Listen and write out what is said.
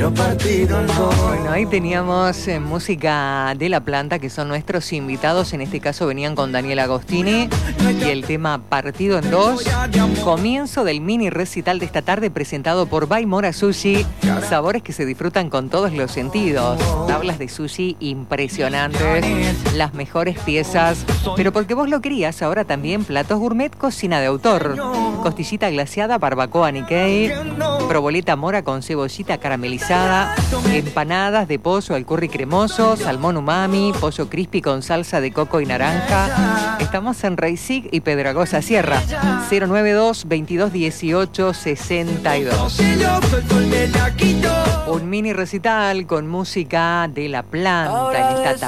Bueno, ahí teníamos música de La Planta, que son nuestros invitados. En este caso venían con Daniel Agostini y el tema Partido en Dos. Comienzo del mini recital de esta tarde presentado por Baimora Sushi. Sabores que se disfrutan con todos los sentidos. Tablas de sushi impresionantes, las mejores piezas. Pero porque vos lo querías, ahora también platos gourmet, cocina de autor. Costillita glaseada, barbacoa Nikkei, proboleta mora con cebollita caramelizada, empanadas de pollo al curry cremoso, salmón umami, pollo crispy con salsa de coco y naranja. Estamos en Reisig y Pedragosa Sierra. 092-2218-62. Un mini recital con música de La Planta en esta tarde.